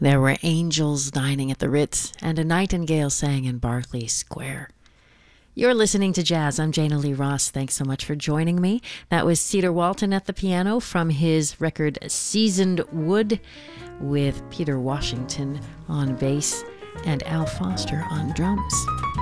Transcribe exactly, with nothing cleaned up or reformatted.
There were angels dining at the Ritz, and a nightingale sang in Berkeley Square. You're listening to Jazz. I'm Jana Lee Ross. Thanks so much for joining me. That was Cedar Walton at the piano from his record Seasoned Wood, with Peter Washington on bass and Al Foster on drums.